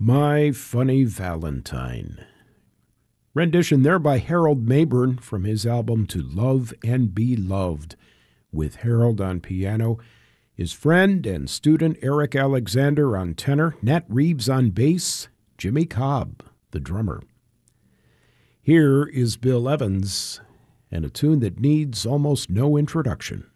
My Funny Valentine. Rendition there by Harold Mabern from his album To Love and Be Loved, with Harold on piano, his friend and student Eric Alexander on tenor, Nat Reeves on bass, Jimmy Cobb, the drummer. Here is Bill Evans, and a tune that needs almost no introduction.